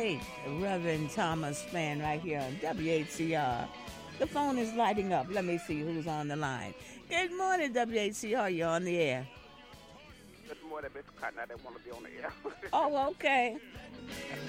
late Reverend Thomas Spann right here on WHCR. The phone is lighting up. Let me see who's on the line. Good morning, WHCR. You're on the air. Good morning, Miss Cotton. I didn't want to be on the air. Oh, okay.